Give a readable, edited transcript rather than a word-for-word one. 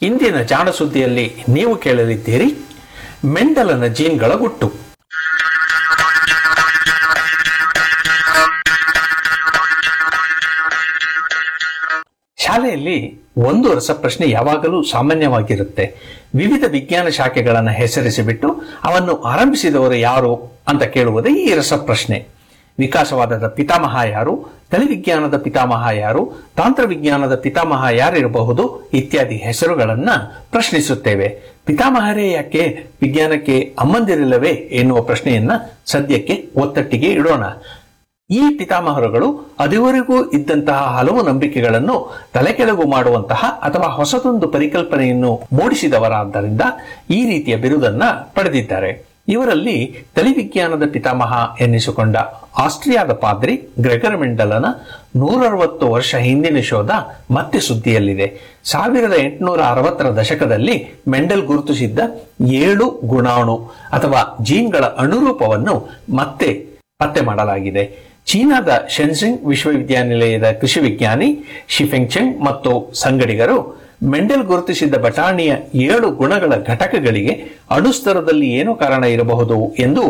ಇಂದಿನ ಜಾಣ ಸುದ್ದಿಯಲ್ಲಿ ನೀವು ಕೇಳಲಿದ್ದೀರಿ ಮೆಂಡಲನ ಜೀನ್ಗಳ ಗುಟ್ಟು. ಶಾಲೆಯಲ್ಲಿ ಒಂದು ರಸಪ್ರಶ್ನೆ ಯಾವಾಗಲೂ ಸಾಮಾನ್ಯವಾಗಿರುತ್ತೆ. ವಿವಿಧ ವಿಜ್ಞಾನ ಶಾಖೆಗಳನ್ನು ಹೆಸರಿಸಿಬಿಟ್ಟು ಅವನ್ನು ಆರಂಭಿಸಿದವರು ಯಾರು ಅಂತ ಕೇಳುವುದೇ ಈ ರಸಪ್ರಶ್ನೆ. ವಿಕಾಸವಾದದ ಪಿತಾಮಹ ಯಾರು, ತಳಿವಿಜ್ಞಾನದ ಪಿತಾಮಹ ಯಾರು, ತಾಂತ್ರವಿಜ್ಞಾನದ ಪಿತಾಮಹ ಯಾರಿರಬಹುದು ಇತ್ಯಾದಿ ಹೆಸರುಗಳನ್ನ ಪ್ರಶ್ನಿಸುತ್ತೇವೆ. ಪಿತಾಮಹರೇ ಯಾಕೆ ವಿಜ್ಞಾನಕ್ಕೆ ಅಮ್ಮಂದಿರಿಲ್ಲವೇ ಎನ್ನುವ ಪ್ರಶ್ನೆಯನ್ನ ಸದ್ಯಕ್ಕೆ ಒತ್ತಟ್ಟಿಗೆ ಇಡೋಣ. ಈ ಪಿತಾಮಹರುಗಳು ಅದುವರೆಗೂ ಇದ್ದಂತಹ ಹಲವು ನಂಬಿಕೆಗಳನ್ನು ತಲೆಕೆಳಗು ಮಾಡುವಂತಹ ಅಥವಾ ಹೊಸದೊಂದು ಪರಿಕಲ್ಪನೆಯನ್ನು ಮೂಡಿಸಿದವರಾದ್ದರಿಂದ ಈ ರೀತಿಯ ಬಿರುದನ್ನ ಪಡೆದಿದ್ದಾರೆ. ಇವರಲ್ಲಿ ತಳಿವಿಜ್ಞಾನದ ಪಿತಾಮಹ ಎನ್ನಿಸಿಕೊಂಡ ಆಸ್ಟ್ರಿಯಾದ ಪಾದ್ರಿ ಗ್ರೆಗರ್ ಮೆಂಡಲನ 160 ವರ್ಷ ಹಿಂದಿನ ಶೋಧ ಮತ್ತೆ ಸುದ್ದಿಯಲ್ಲಿದೆ. 1860ರ ದಶಕದಲ್ಲಿ ಮೆಂಡಲ್ ಗುರುತಿಸಿದ್ದ 7 ಗುಣಾಣು ಅಥವಾ ಜೀನ್ಗಳ ಅನುರೂಪವನ್ನು ಮತ್ತೆ ಪತ್ತೆ ಮಾಡಲಾಗಿದೆ. ಚೀನಾದ ಶೆನ್ಜಿಂಗ್ ವಿಶ್ವವಿದ್ಯಾನಿಲಯದ ಕೃಷಿ ವಿಜ್ಞಾನಿ ಶಿಫೆಂಗ್ಚೆಂಗ್ ಮತ್ತು ಸಂಗಡಿಗರು ಮೆಂಡೆಲ್ ಗುರುತಿಸಿದ್ದ ಬಟಾಣಿಯ 7 ಗುಣಗಳ ಘಟಕಗಳಿಗೆ ಅಣುಸ್ತರದಲ್ಲಿ ಏನು ಕಾರಣ ಇರಬಹುದು ಎಂದು